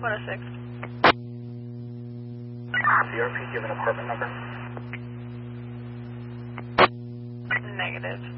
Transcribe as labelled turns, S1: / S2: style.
S1: 106.
S2: CRP, do you have an apartment number?
S1: Negative.